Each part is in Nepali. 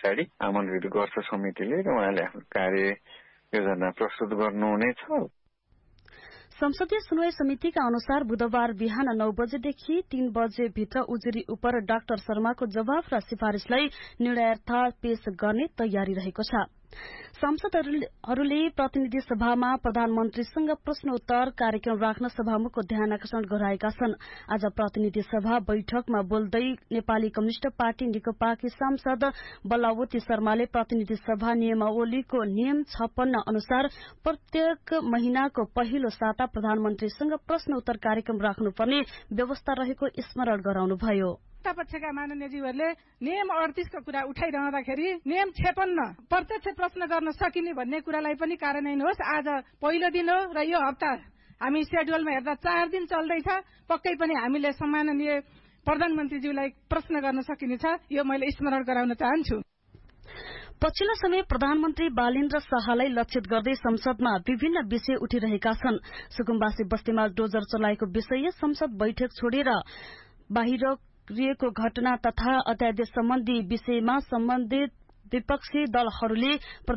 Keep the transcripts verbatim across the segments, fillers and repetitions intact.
पछाडि आमन्त्रित गर्छ समितिले र उहाँले आफ्नो कार्य योजना प्रस्तुत गर्नुहुनेछ। संसदीय सुनवाई समितिका अनुसार बुधबार बिहान नौ बजेदेखि तीन बजे भित्र उजुरी उप डाक्टर शर्माको जवाफ र सिफारिशलाई निर्णयार्थ पेश गर्ने तयारी रहेको छ। सांसदहरूले प्रतिनिधि सभामा प्रधानमन्त्रीसँग प्रश्नोत्तर कार्यक्रम राख्न सभामुखको ध्यान आकर्षण गराएका छन्। आज प्रतिनिधि सभा बैठकमा बोल्दै नेपाली कम्युनिष्ट पार्टी नेकपाकी सांसद बल्लावती शर्माले प्रतिनिधि सभा नियमावलीको नियम छप्पन्न अनुसार प्रत्येक महिनाको पहिलो साता प्रधानमन्त्रीसँग प्रश्नोत्तर कार्यक्रम राख्नुपर्ने व्यवस्था रहेको स्मरण गराउनुभयो। पक्षका माननीयज्यूहरूले नियम अडतीस को कुरा उठाइरहँदाखेरि नियम छप्पन्न प्रत्यक्ष प्रश्न गर्न सकिने भन्ने कुरालाई पनि कार्यान्वयन होस्। आज पहिलो दिन हो र यो हप्ता हामी शेड्युलमा हेर्दा चार दिन चल्दैछ। पक्कै पनि हामीले सम्माननीय प्रधानमन्त्रीज्यूलाई प्रश्न गर्न सकिनेछ, यो मैले स्मरण गराउन चाहन्छु। पछिल्लो समय प्रधानमन्त्री बालेन्द्र शाहलाई लक्षित गर्दै संसदमा विभिन्न विषय उठिरहेका छन्। सुकुम्बासी बस्तीमा डोजर चलाएको विषय, संसद बैठक छोडेर बाहिर गरिएको घटना तथा अध्यादेश सम्बन्धी विषयमा सम्बन्धित विपक्षी दलहरूले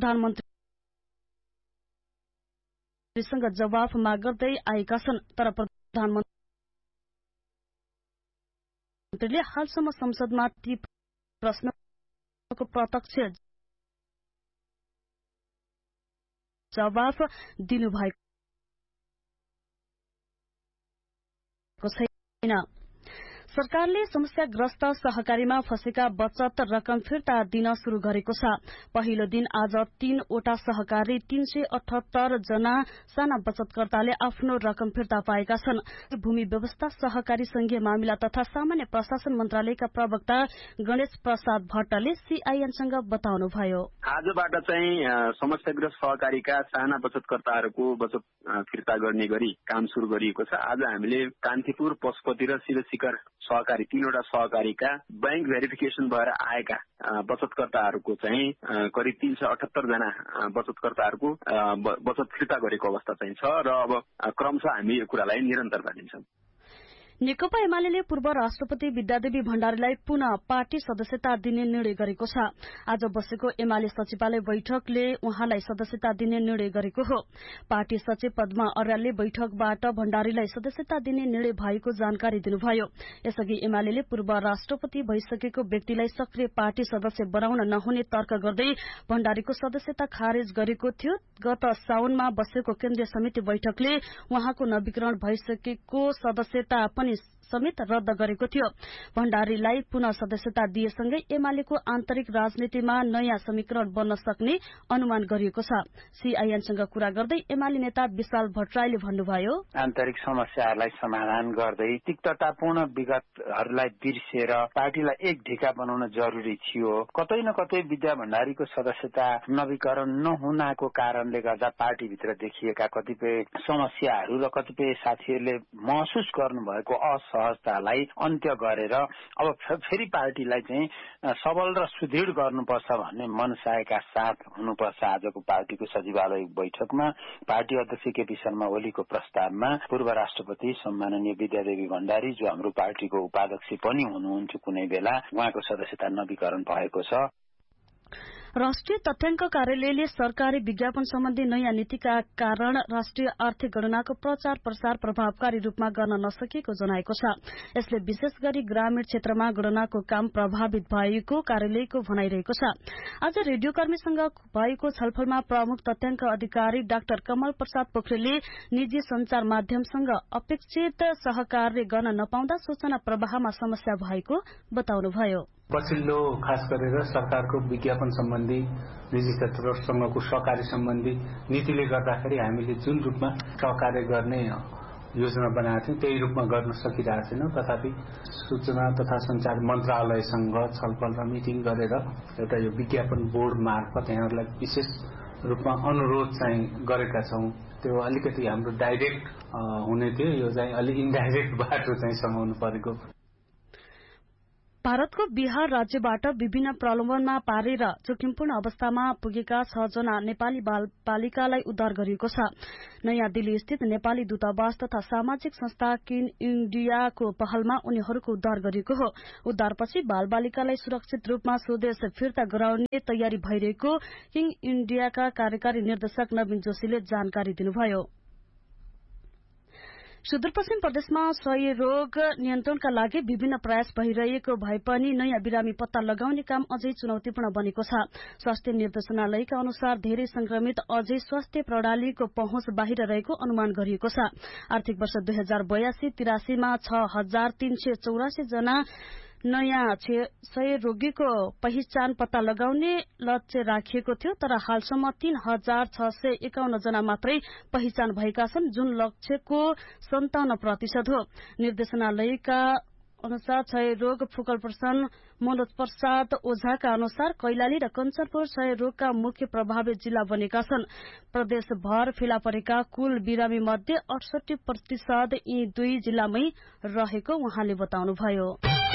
प्रधानमन्त्रीसँग जवाफ माग गर्दै आएका छन्। तर प्रधानमन्त्रीले हालसम्म संसदमा ती प्रश्नको प्रत्यक्ष जवाफ दिनुभएको छैन। सरकारले समस्याग्रस्त सहकारीमा फँसेका बचत रकम फिर्ता दिन शुरू गरेको छ। पहिलो दिन आज तीनवटा सहकारी तीन सय अठहत्तर जना साना बचतकर्ताले आफ्नो रकम फिर्ता पाएका छन्। भूमि व्यवस्था सहकारी संघीय मामिला तथा सामान्य प्रशासन मन्त्रालयका प्रवक्ता गणेश प्रसाद भट्टले सीआईएनसँग बताउनुभयो। आजबाट चाहिँ समस्याग्रस्त सहकारीका साना बचतकर्ताहरूको बचत फिर्ता गर्ने गरी काम शुरू गरिएको छ। आज हामीले कान्तिपुर, पशुपति र शिवशिखर सहकारी तीनवटा सहकारीका बैंक भेरिफिकेसन भएर आएका बचतकर्ताहरूको चाहिँ करिब तीन सय अठहत्तर जना बचतकर्ताहरूको बचत फिर्ता गरेको अवस्था चाहिँ छ र अब क्रमशः हामी यो कुरालाई निरन्तरता दिन्छौं। नेकपा एमाले पूर्व राष्ट्रपति विद्यादेवी भण्डारीलाई पुनः पार्टी सदस्यता दिने निर्णय गरेको छ। आज बसेको एमाले सचिवालय बैठकले उहाँलाई सदस्यता दिने निर्णय गरेको हो। पार्टी सचिव पद्मा अर्यालले बैठकबाट भण्डारीलाई सदस्यता दिने निर्णय भएको जानकारी दिनुभयो। यसअघि एमाले पूर्व राष्ट्रपति भइसकेको व्यक्तिलाई सक्रिय पार्टी सदस्य बनाउन नहुने तर्क गर्दै भण्डारीको सदस्यता खारेज गरेको थियो। गत साउनमा बसेको केन्द्रीय समिति बैठकले उहाँको नवीकरण भइसकेको सदस्यता पनि समेत रद्द गरेको थियो। भण्डारीलाई पुनः सदस्यता दिएसँगै एमालेको आन्तरिक राजनीतिमा नयाँ समीकरण बन्न सक्ने अनुमान गरिएको छ। सीआईएनसँग कुरा गर्दै एमाले नेता विशाल भट्टराईले भन्नुभयो, आन्तरिक समस्याहरूलाई समाधान गर्दै तिक्ततापूर्ण विगतहरूलाई बिर्सेर पार्टीलाई एक ढिका बनाउन जरुरी थियो। कतै न कतै विद्या भण्डारीको सदस्यता नवीकरण नहुनाको कारणले गर्दा पार्टीभित्र देखिएका कतिपय समस्याहरू र कतिपय साथीहरूले महसुस गर्नुभएको असहजतालाई अन्त्य गरेर अब फेरि पार्टीलाई चाहिँ सबल र सुदृढ गर्नुपर्छ भन्ने मनसायका साथ हुनुपर्छ। आजको पार्टीको सचिवालय बैठकमा पार्टी अध्यक्ष केपी शर्मा ओलीको प्रस्तावमा पूर्व राष्ट्रपति सम्माननीय विद्यादेवी भण्डारी जो हाम्रो पार्टीको उपाध्यक्ष पनि हुनुहुन्थ्यो कुनै बेला, उहाँको सदस्यता नवीकरण भएको छ। राष्ट्रिय तथ्याङ्क कार्यालयले सरकारी विज्ञापन सम्बन्धी नयाँ नीतिका कारण राष्ट्रिय आर्थिक गणनाको प्रचार प्रसार प्रभावकारी रूपमा गर्न नसकेको जनाएको छ। यसले विशेष गरी ग्रामीण क्षेत्रमा गणनाको काम प्रभावित भएको कार्यालयको भनाइरहेको छ। आज रेडियोकर्मीसँग भएको छलफलमा प्रमुख तथ्याङ्क अधिकारी डाक्टर कमल प्रसाद पोखरेलले निजी संचार माध्यमसँग अपेक्षित सहकार्य गर्न नपाउँदा सूचना प्रवाहमा समस्या भएको बताउनुभयो। पछिल्लो खास गरेर सरकारको विज्ञापन सम्बन्धी निजी क्षेत्रसँगको सहकारी सम्बन्धी नीतिले गर्दाखेरि हामीले जुन रूपमा सहकार्य गर्ने योजना बनाएको थियौं त्यही रूपमा गर्न सकिरहेको छैनौं। तथापि सूचना तथा संचार मन्त्रालयसँग छलफल र मिटिङ गरेर एउटा यो विज्ञापन बोर्ड मार्फत यहाँहरूलाई विशेष रूपमा अनुरोध चाहिँ गरेका छौं। त्यो अलिकति हाम्रो डाइरेक्ट हुने थियो, यो चाहिँ अलि इन्डाइरेक्ट बाटो चाहिँ समाउनु परेको। भारतको बिहार राज्यबाट विभिन्न प्रलोभनमा पारेर जोखिमपूर्ण अवस्थामा पुगेका छ जना नेपाली बालिकालाई उद्धार गरिएको छ। नयाँ दिल्ली स्थित नेपाली दूतावास तथा सामाजिक संस्था किन इण्डियाको पहलमा उनीहरूको उद्धार गरिएको हो। उद्धारपछि बाल बालिकालाई सुरक्षित रूपमा स्वदेश फिर्ता गराउने तयारी भइरहेको किङ इण्डियाका कार्यकारी निर्देशक नवीन जोशीले जानकारी दिनुभयो। सुदूरपश्चिम प्रदेशमा क्षयरोग नियन्त्रणका लागि विभिन्न प्रयास भइरहेको भए पनि नयाँ बिरामी पत्ता लगाउने काम अझै चुनौतीपूर्ण बनेको छ। स्वास्थ्य निर्देशनालयका अनुसार धेरै संक्रमित अझै स्वास्थ्य प्रणालीको पहुँच बाहिर रहेको अनुमान गरिएको छ। आर्थिक वर्ष दुई हजार बयासी तिरासीमा छ हजार तीन सय चौरासी जना नयाँ क्षय रोगीको पहिचान पत्ता लगाउने लक्ष्य राखिएको थियो, तर हालसम्म तीन हजार छ सय एकाउन्न जना मात्रै पहिचान भएका छन्, जुन लक्ष्यको सन्ताउन्न प्रतिशत हो। निर्देशनालयका अनुसार क्षय रोग फुकल प्रशासन मनोज प्रसाद ओझाका अनुसार कैलाली र कञ्चनपुर क्षय रोगका मुख्य प्रभावित जिल्ला बनेका छन्। प्रदेशभर फेला परेका कुल बिरामी मध्ये अडसठी प्रतिशत यी दुई जिल्लामै रहेको उहाँले बताउनुभयो।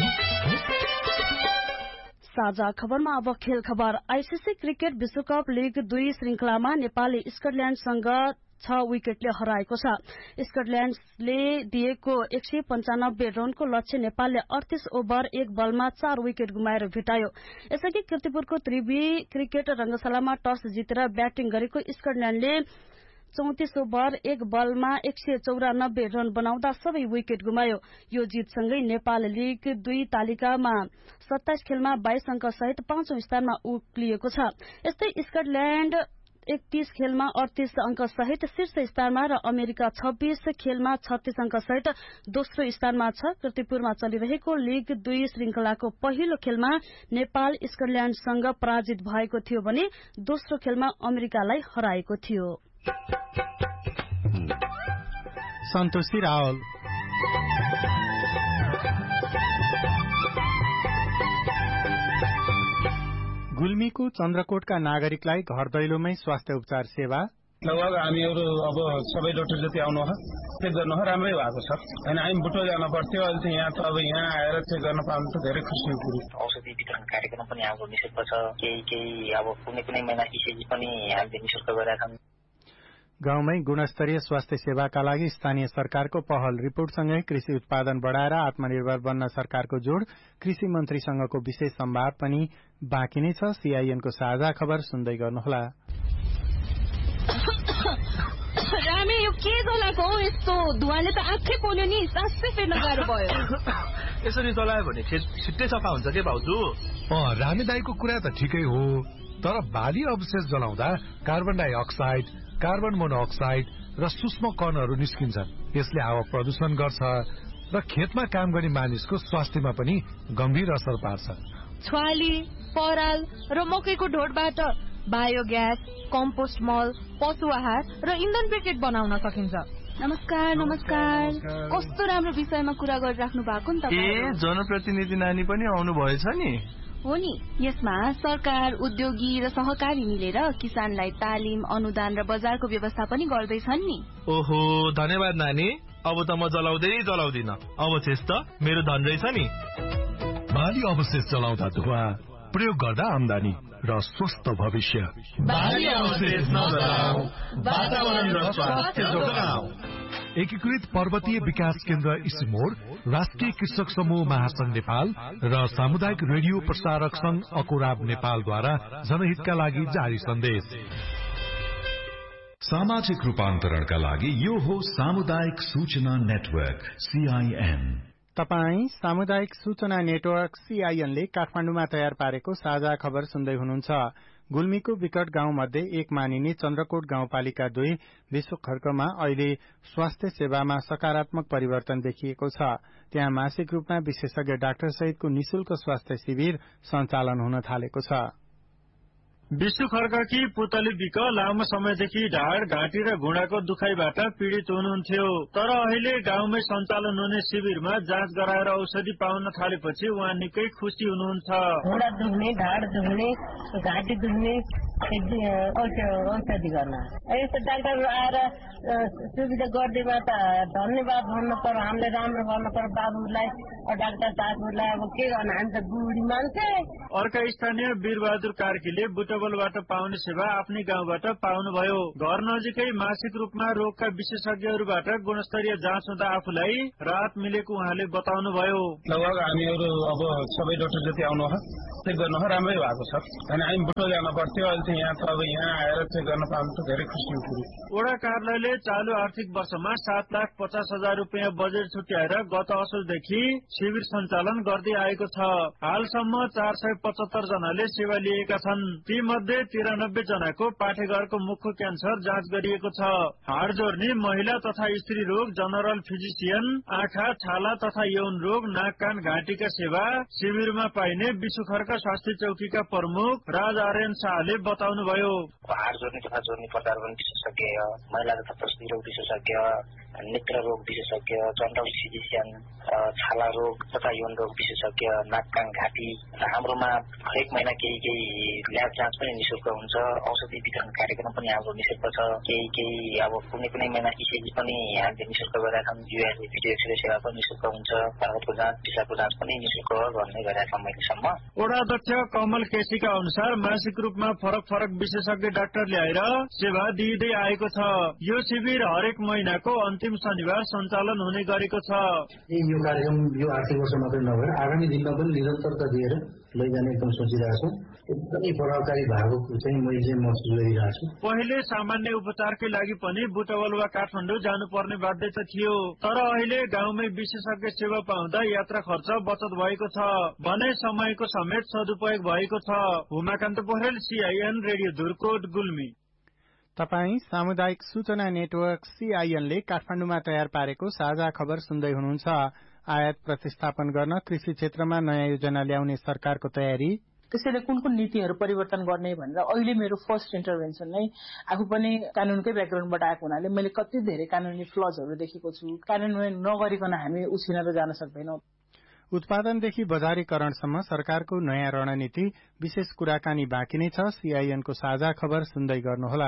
साझा खबरमा अब खेल खबर। आईसीसी क्रिकेट विश्वकप लीग दुई श्रृंखलामा नेपालले स्कटल्याण्डसँग छ विकेटले हराएको छ। स्कटल्याण्डले दिएको एक सय पञ्चानब्बे रनको लक्ष्य नेपालले अडतीस ओभर एक बलमा चार विकेट गुमाएर भेटायो। यसअघि कीर्तिपुरको त्रिवी क्रिकेट रंगशालामा टस जितेर ब्याटिङ गरेको स्कटल्याण्डले चौतिस ओभर एक बलमा एक सय चौरानब्बे रन बनाउँदा सबै विकेट गुमायो। यो जीतसँगै नेपाल लीग दुई तालिकामा सत्ताइस खेलमा बाइस अंक सहित पाँचौं स्थानमा उक्लिएको छ। यस्तै स्कटल्याण्ड एकतीस खेलमा अडतीस अंक सहित शीर्ष स्थानमा र अमेरिका छब्बीस खेलमा छत्तीस अंक सहित दोस्रो स्थानमा छ। कीर्तिपुरमा चलिरहेको लीग दुई श्रृंखलाको पहिलो खेलमा नेपाल स्कटल्याण्डसँग पराजित भएको थियो भने दोस्रो खेलमा अमेरिकालाई हराएको थियो। सन्तोषी रावल। गुल्मीको चन्द्रकोटका नागरिकलाई घर दैलोमै स्वास्थ्य उपचार सेवा लगभग हामीहरू अब सबै डक्टर जति आउनु चेक गर्नु राम्रै भएको छ। होइन हामी बुटो जान पर्थ्यो, अहिले चाहिँ यहाँ त अब यहाँ आएर चेक गर्न पाउनु त धेरै खुसीको कुरो। औषधि वितरण कार्यक्रम पनि हाम्रो निशुल्क छ। केही केही अब कुनै कुनै महिना इसिजी पनि हामीले निशुल्क गरेका छौँ। गाउँमै गुणस्तरीय स्वास्थ्य सेवाका लागि स्थानीय सरकारको पहल, रिपोर्टसँगै कृषि उत्पादन बढ़ाएर आत्मनिर्भर बन्न सरकारको जोड़, कृषि मन्त्रीसँगको विशेष संवाद पनि बाँकी नै छ। सीआईएनको साझा खबर सुन्दै गर्नुहोला। रामे यो के जलाको हो यस्तो? धुवाले त आँखै पोल्यो नि, सासै फेर्न गाह्रो भयो। यसरी जलायो भने खेत छिट्टै सफा हुन्छ के भाउजू? अँ, रामे दाईको कुरा त ठिकै हो, तर बाली अवशेष जलाउँदा कार्बन डाइअक्साइड, कार्बन मोनोअक्साइड र सूक्ष्म कणहरू निस्किन्छन्। यसले हावा प्रदूषण गर्छ र खेतमा काम गर्ने मानिसको स्वास्थ्यमा पनि गम्भीर असर पार्छ। छ्वाली, पराल र मकैको ढोडबाट बायोग्यास, कम्पोस्ट मल, पशु आहार र इन्धन ब्रिकेट बनाउन सकिन्छ। नमस्कार नमस्कार, कस्तो राम्रो विषयमा कुरा गरिराख्नु भएको नि तपाईँ। ए, जनप्रतिनिधि नानी पनि आउनु भएछ नि? हो नि, यसमा सरकार, उद्योगी र सहकारी मिलेर किसानलाई तालिम, अनुदान र बजारको व्यवस्था पनि गर्दैछन् नि। ओहो, धन्यवाद नानी। अब त म जलाउँदै जलाउँदिन, अवशेष त मेरो धन रहेछ नि। बाली अवशेष जलाउँदा धुवा, प्रयोग गर्दा आमदानी र स्वस्थ भविष्य। बाली अवशेष नजलाऊ, वातावरण र स्वास्थ्य जोगाऊ। एकीकृत पर्वतीय विकास केन्द्र इसिमोड, राष्ट्रिय कृषक समूह महासंघ नेपाल र सामुदायिक रेडियो प्रसारक संघ अकोराब नेपालद्वारा जनहितका लागि जारी सन्देश। सामाजिक रूपान्तरणका लागि यो हो सामुदायिक सूचना नेटवर्क सीआईएन। तपाई सामुदायिक सूचना नेटवर्क सीआईएनले काठमाडौँमा तयार पारेको साझा खबर सुन्दै हुनुहुन्छ। गुल्मीको विकट गाउँ मध्ये एक मानिने चन्द्रकोट गाउँपालिका दुई विश्वखर्कमा अहिले स्वास्थ्य सेवामा सकारात्मक परिवर्तन देखिएको छ। त्यहाँ मासिक रूपमा विशेषज्ञ डाक्टर सहितको निशुल्क स्वास्थ्य शिविर सञ्चालन हुन थालेको छ। विश्वखर्ककी पुतली विक लामो समयदेखि ढाड, घाँटी र घुँडाको दुखाइबाट पीड़ित हुनुहुन्थ्यो, तर अहिले गाउँमै सञ्चालन हुने शिविरमा जाँच गराएर औषधि पाउन थालेपछि उहाँ निकै खुशी हुनुहुन्छ। घुँडा दुख्ने, ढाड दुख्ने, घाँटी दुख्ने औषधि गर्न यस्तो डाक्टर आएर सुविधा गरिदिएमा त धन्यवाद भन्नु पर्यो, हामीले राम्रो गर्नु पर्यो बाबुलाई, डाक्टर साहबलाई। अब के गर्नु, हामी त बुढी मान्छे। अर्का स्थानीय वीरबहादुर कार्कीले बुटवलबाट पाउने सेवा आफ्नै गाउँबाट पाउनुभयो। घर नजिकै मासिक रूपमा रोगका विशेषज्ञहरूबाट गुणस्तरीय जाँच हुँदा आफूलाई राहत मिलेको उहाँले बताउनुभयो। लगभग हामीहरू अब सबै डाक्टर जति आउनु चेक गर्नु राम्रै भएको छ, अनि हामी बुटो जान पर्थ्यो, अहिले चाहिँ यहाँ त अब यहाँ आएर चेक गर्न पाउनु त धेरै खुसी हुन्थ्यो। वडा कार्यालयले चालु आर्थिक वर्षमा सात लाख पचास हजार रुपियाँ बजेट छुट्याएर गत असोजदेखि शिविर सञ्चालन गर्दै आएको छ। हालसम्म चार सय पचहत्तर जनाले सेवा लिएका छन्। ती मध्ये तिरानब्बे जनाको पाठेघरको मुखको क्यान्सर जाँच गरिएको छ। हाड जोर्नी, महिला तथा स्त्री रोग, जनरल फिजिसियन, आँखा, छाला तथा यौन रोग, नाक कान घाँटीका सेवा शिविरमा पाइने विश्वखर्क स्वास्थ्य चौकीका प्रमुख राज आर्यन शाहले बताउनुभयो। हाड जोर्नी तथा जोर्नी प्रत्यारोपण विशेषज्ञ, महिला तथा प्रसुति रोग विशेषज्ञ, नेत्र रोग विशेषज्ञ, जनरल फिजिसियन, छाला रोग तथा यौन रोग विशेषज्ञ, नाक कान घाँटी। हाम्रोमा हरेक महिना केही केही ल्याब जाँच पनि निःशुल्क हुन्छ। औषधि वितरण कार्यक्रम पनि हाम्रो निःशुल्क छ। केही केही अब कुनै कुनै महिना इसिजी पनि हामीले निःशुल्क गरेका छौँ। युआरजी भिडियो एक्सरे सेवा पनि निःशुल्क हुन्छ। रगतको जाँच, पिसाबको जाँच पनि निःशुल्क गर्ने गरेका छौँ अहिलेसम्म। वडा अध्यक्ष कमल केसीका अनुसार मासिक रूपमा फरक फरक विशेषज्ञ डाक्टर ल्याएर सेवा दिँदै आएको छ। यो शिविर हरेक महिनाको अन्तिम शनिबार सञ्चालन हुने गरेको छ। यो कार्यक्रम यो आर्थिक वर्ष मात्रै नभएर आगामी दिनमा पनि निरन्तरता दिएर लैजाने एकदम सोचिरहेको छु। एकदमै प्रभावकारी भएको चाहिँ मैले चाहिँ महसुस गरिरहेको छु। पहिले सामान्य उपचारकै लागि पनि बुटवल वा काठमाडौँ जानुपर्ने बाध्यता थियो, तर अहिले गाउँमै विशेषज्ञ सेवा पाउँदा यात्रा खर्च बचत भएको छ भने समयको समेत सदुपयोग भएको छ। Umakant Pokharel, CIN radio Dhurkot, Gulmi. तपाई सामुदायिक सूचना नेटवर्क सीआईएन ले काठमाडौँमा तयार पारेको साझा खबर सुन्दै हुनुहुन्छ। आयात प्रतिस्थापन गर्न कृषि क्षेत्रमा नयाँ योजना ल्याउने सरकारको तयारी, त्यसैले कुन कुन नीतिहरू परिवर्तन गर्ने भनेर अहिले मेरो फर्स्ट इन्टरभेन्सन नै आफू पनि कानूनकै ब्याकग्राउन्डबाट आएको हुनाले मैले कति धेरै कानूनी फ्लजहरू देखेको छु। कानून नगरिकन हामी उछिनेर जान सक्दैनौं। उत्पादनदेखि बजारीकरणसम्म सरकारको नयाँ रणनीति विशेष कुराकानी बाँकी नै छ। सीआईएनको साझा खबर सुन्दै गर्नुहोला।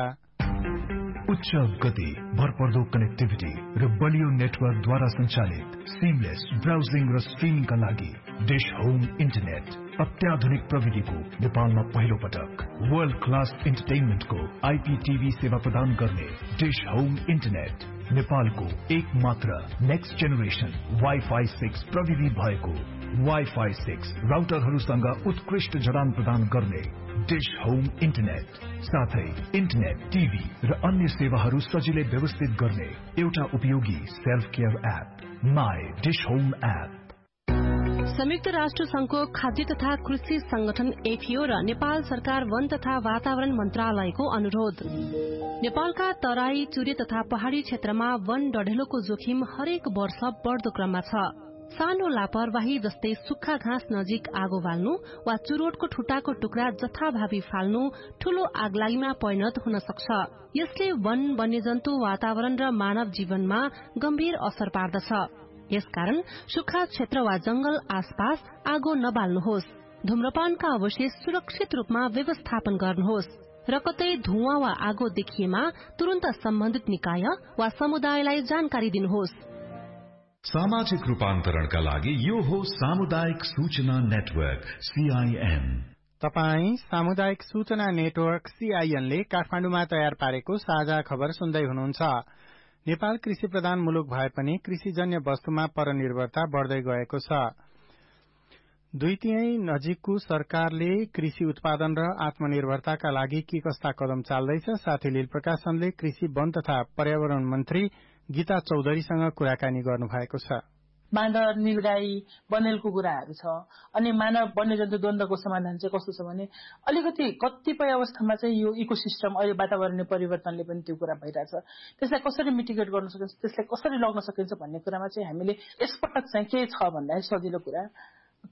उच्च गति, भरपर्दो कनेक्टिभिटी र बलियो नेटवर्कद्वारा सञ्चालित सिमलेस ब्राउजिङ र स्ट्रिमिङका लागि डिश होम इन्टरनेट अत्याधुनिक प्रविधिको नेपालमा पहिलो पटक वर्ल्ड क्लास इन्टरटेनमेन्टको आइपीटीभी सेवा प्रदान गर्ने डिश होम इन्टरनेट नेपालको एक मात्र नेक्स्ट जेनेरेसन वाइफाई सिक्स प्रविधि भएको वाइफाई सिक्स राउटरहरूसँग उत्कृष्ट जडान प्रदान गर्ने डिश होम इन्टरनेट, साथै इन्टरनेट, टिभी र अन्य सेवाहरू सजिलै व्यवस्थित गर्ने एउटा उपयोगी self care app my dish home app. संयुक्त राष्ट्र संघको खाद्य तथा कृषि संगठन एफिओ र नेपाल सरकार वन तथा वातावरण मन्त्रालयको अनुरोध। नेपालका तराई, चुरे तथा पहाड़ी क्षेत्रमा वन डढेलोको जोखिम हरेक वर्ष बढ्दो क्रममा छ। सानो लापरवाही जस्तै सुक्खा घाँस नजिक आगो बाल्नु वा चुरोटको ठुटाको टुक्रा जथाभावी फाल्नु ठूलो आगलागीमा परिणत हुन सक्छ। यसले वन, वन्यजन्तु, वातावरण र मानव जीवनमा गम्भीर असर पार्दछ। यसकारण सुक्खा क्षेत्र वा जंगल आसपास आगो नबाल्नुहोस्। धूम्रपानका अवशेष सुरक्षित रूपमा व्यवस्थापन गर्नुहोस् र कतै धुवाँ वा आगो देखिएमा तुरन्त सम्बन्धित निकाय वा समुदायलाई जानकारी दिनुहोस्। सामाजिक रूपान्तरणका लागि यो हो सामुदायिक सूचना नेटवर्क सीआईएन। तपाई सामुदायिक सूचना नेटवर्क सीआईएन ले काठमाडौँमा तयार पारेको साझा खबर सुन्दै हुनुहुन्छ। नेपाल कृषि प्रधान मुलुक भए पनि कृषिजन्य वस्तुमा परनिर्भरता बढ्दै गएको छ। दुई तिहाई नजिकको सरकारले कृषि उत्पादन र आत्मनिर्भरताका लागि के कस्ता कदम चाल्दैछ, साथै लील प्रकाशनले कृषि, वन तथा पर्यावरण मन्त्री गीता चौधरीसँग कुराकानी गर्नु भएको छ। बाँदर, निगराई, बनेलको कुराहरू छ। अनि मानव वन्यजन्तु द्वन्द्वको समाधान चाहिँ कस्तो छ भने अलिकति कतिपय अवस्थामा चाहिँ यो इकोसिस्टम अहिले वातावरणीय परिवर्तनले पनि त्यो कुरा भइरहेछ। त्यसलाई कसरी मिटिगेट गर्न सकिन्छ, त्यसलाई कसरी लग्न सकिन्छ भन्ने कुरामा चाहिँ हामीले यसपटक चाहिँ के छ भन्दा सजिलो कुरा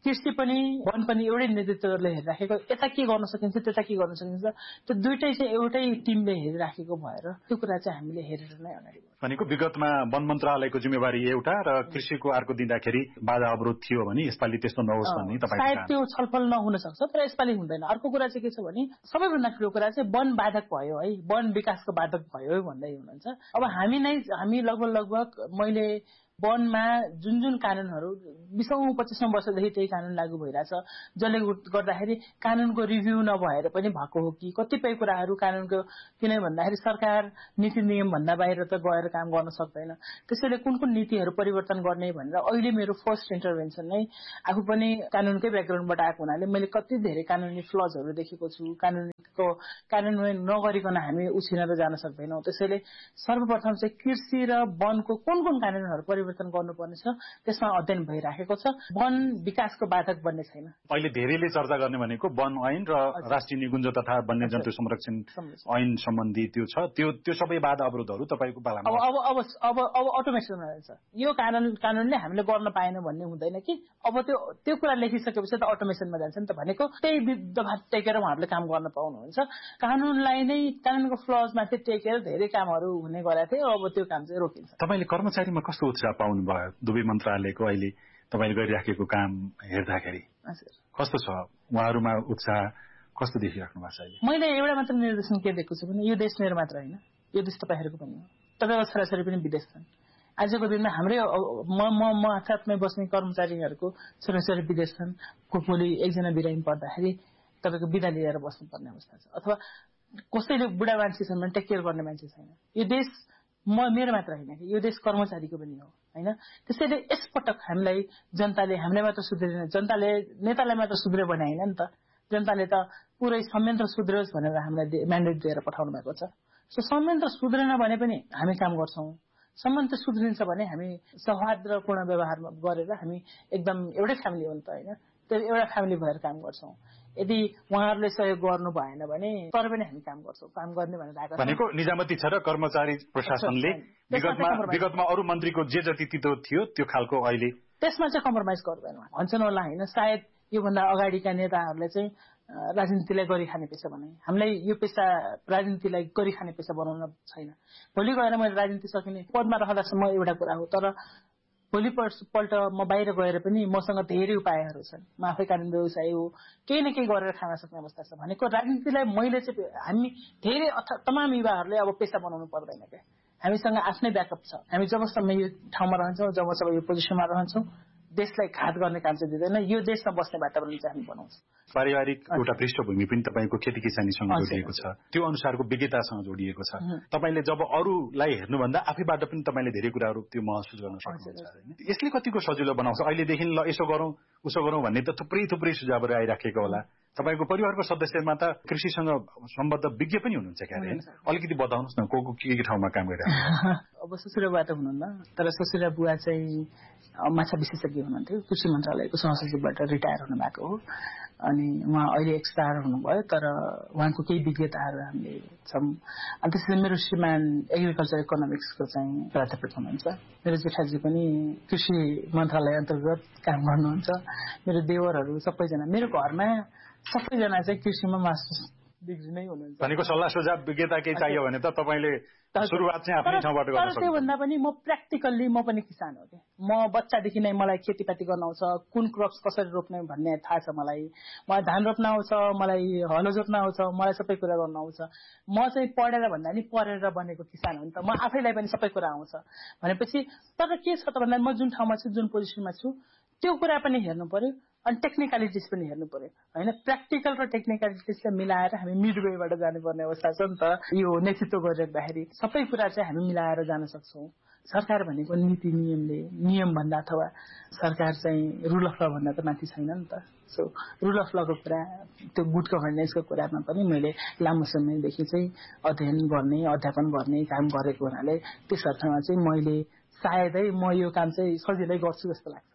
कृषि पनि वन पनि एउटै नेतृत्वले हेरिराखेको, यता के गर्न सकिन्छ त्यता के गर्न सकिन्छ त्यो दुइटै चाहिँ एउटै टिमले हेरिराखेको भएर त्यो कुरा चाहिँ हामीले हेरेर नै अगाडि भनेको विगतमा वन मन्त्रालयको जिम्मेवारी एउटा र कृषिको अर्को दिँदाखेरि बाधा अवरोध थियो भने यसपालि त्यस्तो नहोस् भन्ने तपाईको सायद त्यो छलफल नहुन सक्छ तर यसपालि हुँदैन। अर्को कुरा चाहिँ के छ भने सबैभन्दा ठुलो कुरा चाहिँ वन बाधक भयो है, वन विकासको बाधक भयो भन्दै हुनुहुन्छ। अब हामी नै हामी लगभग लगभग मैले वनमा जुन जुन कानूनहरू बीसौं पच्चीसौं वर्षदेखि त्यही कानून लागू भइरहेछ जसले गर्दाखेरि कानूनको रिभ्यू नभएर पनि भएको हो कि कतिपय कुराहरू कानूनको किन भन्दाखेरि सरकार नीति नियम भन्दा बाहिर त गएर काम गर्न सक्दैन। त्यसैले कुन कुन नीतिहरू परिवर्तन गर्ने भनेर अहिले मेरो फर्स्ट इन्टरभेन्सन नै आफू पनि कानूनकै ब्याकग्राउन्डबाट आएको हुनाले मैले कति धेरै कानूनी फ्लजहरू देखेको छु। कानूनको कार्यान्वयन नगरिकन हामी उछिनेर जान सक्दैनौँ। त्यसैले सर्वप्रथम चाहिँ कृषि र वनको कुन कुन कानूनहरू परिवर्तन गर्नुपर्ने छ त्यसमा अध्ययन भइराखेको छ। वन विकासको बाधक बन्ने छैन। अहिले धेरैले चर्चा गर्ने भनेको वन ऐन र राष्ट्रिय निकुञ्ज तथा वन्यजन्तु संरक्षण ऐन सम्बन्धी त्यो छ, त्यो त्यो सबै बाधा अवरोधहरू तपाईँको पालामा अब अब अब अब अब अटोमेसन रहेछ। यो कानून कानूनले हामीले गर्न पाएन भन्ने हुँदैन कि अब त्यो त्यो कुरा लेखिसकेपछि त अटोमेसनमा जान्छ नि त। भनेको त्यही दफा टेकेर उहाँहरूले काम गर्न पाउनुहुन्छ। कानूनलाई नै कानूनको फ्लजमाथि टेकेर धेरै कामहरू हुने गरेको थियो, अब त्यो काम चाहिँ रोकिन्छ। तपाईँले कर्मचारीमा कस्तो उत्साह पाउनु भयो दुवै मन्त्रालयको अहिले तपाईँले गरिराखेको काम हेर्दाखेरि कस्तो छ? उहाँहरूमा उत्साह कस्तो देखिराख्नु भएको छ अहिले? मैले एउटा मात्र निर्देशन के दिएको छु भने यो देश मेरो मात्र होइन, यो देश तपाईँहरूको पनि हो। तपाईँको छोराछोरी पनि विदेश छन्। आजको दिनमा हाम्रै म म म साथमै बस्ने कर्मचारीहरूको छोराछोरी विदेश छन्। को भोलि एकजना बिरामी पर्दाखेरि तपाईँको बिदा लिएर बस्नुपर्ने अवस्था छ, अथवा कसैले बुढा मान्छे छन् भने टेक केयर गर्ने मान्छे छैन। यो देश म मेरो मात्र होइन कि यो देश कर्मचारीको पनि हो होइन। त्यसैले यसपटक हामीलाई जनताले हामीलाई मात्र सुध्रेन, जनताले नेतालाई मात्र सुध्रे भने होइन नि त। जनताले त पुरै संयन्त्र सुध्रोस् भनेर हामीलाई म्यान्डेट दिएर पठाउनु भएको छ। सो संयन्त्र सुध्रेन भने पनि हामी काम गर्छौँ। संयन्त्र सुध्रिन्छ भने हामी सौहार्दपूर्ण व्यवहार गरेर हामी एकदम एउटै फ्यामिली हो नि त होइन। त्यो एउटा फ्यामिली भएर काम गर्छौँ। यदि उहाँहरूले सहयोग गर्नु भएन भने तर पनि हामी काम गर्छौँ। काम गर्ने भनेर आएको भनेको निजामती छ र कर्मचारी प्रशासनले विगतमा विगतमा अरू मन्त्रीको जे जति तितो थियो त्यो खालको अहिले त्यसमा चाहिँ कम्प्रोमाइज गर्दैन भन्छन् होला होइन। सायद योभन्दा अगाडिका नेताहरूले चाहिँ राजनीतिलाई गरी खाने पेसा बनाए। हामीलाई यो पेसा राजनीतिलाई गरी खाने पेसा बनाउन छैन। भोलि गएर मैले राजनीति सकिने पदमा रहँदासम्म एउटा कुरा हो, तर भोलि पल्ट म बाहिर गएर पनि मसँग धेरै उपायहरू छन्। म आफै कानुन व्यवसायी हो, केही न केही गरेर खान सक्ने अवस्था छ। भनेको राजनीतिलाई मैले चाहिँ हामी धेरै तमाम युवाहरूले अब पेसा बनाउनु पर्दैन क्या। हामीसँग आफ्नै ब्याकअप छ। हामी जबसम्म यो ठाउँमा रहन्छौँ, जबसम्म यो पोजिसनमा रहन्छौँ, देशलाई घात गर्ने काम चाहिँ दिँदैन। यो देशमा बस्ने वातावरण चाहिँ हामी बनाउँछौँ। पारिवारिक एउटा पृष्ठभूमि पनि तपाईँको खेती किसानीसँग जोडिएको छ, त्यो अनुसारको विज्ञतासँग जोडिएको छ। तपाईँले जब अरूलाई हेर्नुभन्दा आफैबाट पनि तपाईँले धेरै कुराहरू त्यो महसुस गर्न सक्नुहुन्छ। यसले कतिको सजिलो बनाउँछ? अहिलेदेखि ल यसो गरौँ उसो गरौँ भन्ने त थुप्रै थुप्रै सुझावहरू आइराखेको होला। तपाईँको परिवारको सदस्यमा त कृषिसँग सम्बद्ध विज्ञ पनि हुनुहुन्छ क्या होइन? अलिकति बताउनुहोस् न को को के के ठाउँमा काम गरिरहेको? अब ससुराबाट हुनुहुन्न, तर ससुरा बुवा चाहिँ माछा विशेषज्ञ हुनुहुन्थ्यो। कृषि मन्त्रालयको सहसचिवबाट रिटायर हुनुभएको हो। अनि उहाँ अहिले एक्सपायर हुनुभयो, तर उहाँको केही विज्ञताहरू हामीले छौँ। अनि त्यसरी मेरो श्रीमान एग्रिकल्चर इकोनोमिक्सको चाहिँ प्राध्यापक हुनुहुन्छ। मेरो जेठाजी पनि कृषि मन्त्रालय अन्तर्गत काम गर्नुहुन्छ। मेरो देवरहरू सबैजना मेरो घरमा सबैजना चाहिँ कृषिमा मास्टर्स डिग्री नै हुनुहुन्छ। भनेको सल्लाह सुझाव विज्ञता केही चाहियो भने त तपाईँले सुरुवात चाहिँ आफ्नै ठाउँबाट गर्न सक्नुहुन्छ। तर त्योभन्दा पनि म प्र्याक्टिकल्ली म पनि किसान हो कि। म बच्चादेखि नै मलाई खेतीपाती गर्न आउँछ, कुन क्रप्स कसरी रोप्ने भन्ने थाहा छ मलाई। मलाई धान रोप्न आउँछ, मलाई हलो जोत्न आउँछ, मलाई सबै कुरा गर्न आउँछ। म चाहिँ पढेर भन्दा नि पढेर बनेको किसान हो नि त। म आफैलाई पनि सबै कुरा आउँछ भनेपछि तर के छ त भन्दा म जुन ठाउँमा छु, जुन पोजिसनमा छु, त्यो कुरा पनि हेर्नु पर्यो अनि टेक्निकलिटिज पनि हेर्नु पर्यो होइन। प्र्याक्टिकल र टेक्निकलिटिजलाई मिलाएर हामी मिडवेबाट जानुपर्ने अवस्था छ नि त। यो नेतृत्व गरिराख्दाखेरि सबै कुरा चाहिँ हामी मिलाएर जान सक्छौँ। सरकार भनेको नीति नियमले नियम भन्दा अथवा सरकार चाहिँ रुल अफ ल भन्दा त माथि छैन नि त। सो रुल अफ लको कुरा, त्यो गुड गभर्नेन्सको कुरामा पनि मैले लामो समयदेखि चाहिँ अध्ययन गर्ने अध्यापन गर्ने काम गरेको हुनाले त्यस अर्थमा चाहिँ मैले सायदै म यो काम चाहिँ सजिलै गर्छु जस्तो लाग्छ।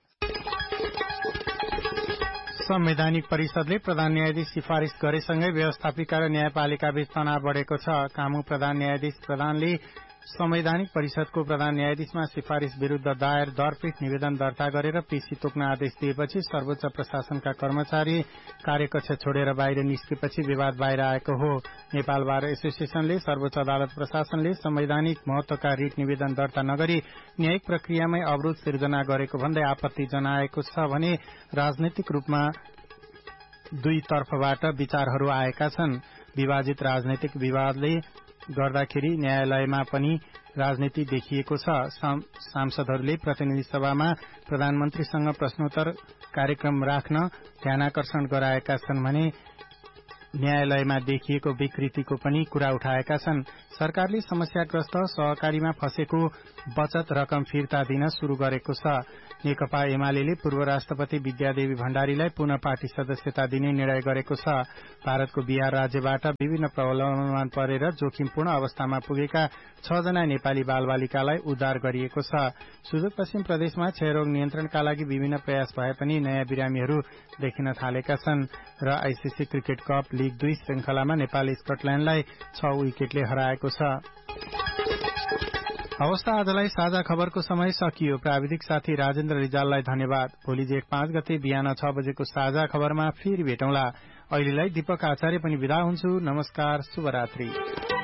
संवैधानिक परिषदले प्रधान न्यायाधीश सिफारिश गरेसँगै व्यवस्थापिका र न्यायपालिका बीच तनाव बढ़ेको छ। कामु प्रधान न्यायाधीश प्रधानले संवैधानिक परिषदको प्रधान न्यायाधीशमा सिफारिश विरूद्ध दायर दरपीठ निवेदन दर्ता गरेर पेशी तोक्न आदेश दिएपछि सर्वोच्च प्रशासनका कर्मचारी कार्यकक्ष छोडेर बाहिर निस्केपछि विवाद बाहिर आएको हो। नेपाल बार एसोसिएसनले सर्वोच्च अदालत प्रशासनले संवैधानिक महत्वका रिट निवेदन दर्ता नगरी न्यायिक प्रक्रियामै अवरोध सिर्जना गरेको भन्दै आपत्ति जनाएको छ भने राजनैतिक रूपमा दुई तर्फबाट विचारहरू आएका छन्। विभाजित राजनैतिक विवादले गर्दाखेरि न्यायालयमा पनि राजनीति देखिएको छ। सांसदहरूले प्रतिनिधि सभामा प्रधानमन्त्रीसँग प्रश्नोत्तर कार्यक्रम राख्न ध्यानाकर्षण गराएका छन् भने न्यायालयमा देखिएको विकृतिको पनि कुरा उठाएका छन्। सरकारले समस्याग्रस्त सहकारीमा फँसेको बचत रकम फिर्ता दिन शुरू गरेको छ। नेकपा एमाले पूर्व राष्ट्रपति विद्यादेवी भण्डारीलाई पुनः पार्टी सदस्यता दिने निर्णय गरेको छ। भारतको बिहार राज्यबाट विभिन्न प्रलोभनमा परेर जोखिमपूर्ण अवस्थामा पुगेका छ जना नेपाली बालबालिकालाई उद्धार गरिएको छ। सुदूरपश्चिम प्रदेशमा क्षयरोग नियन्त्रणका लागि विभिन्न प्रयास भए पनि नयाँ बिरामीहरू देखिन थालेका छन् र आईसीसी क्रिकेट कप लीग दुई श्रृंखलामा नेपाल स्कटल्याण्डलाई छ विकेटले हराएको छ। अवस्था आजलाई साझा खबरको समय सकियो। प्राविधिक साथी राजेन्द्र रिजाललाई धन्यवाद। भोलि जेठ पाँच गते बिहान छ बजेको साझा खबरमा फेरि भेटौँला। अहिलेलाई दीपक आचार्य पनि विदा हुन्छु। नमस्कार, शुभरात्रि।